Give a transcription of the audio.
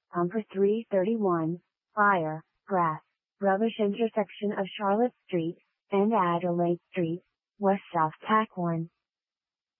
Number 331, Fire, Grass, Rubbish intersection of Charlotte Street and Adelaide Street, West South Tack 1.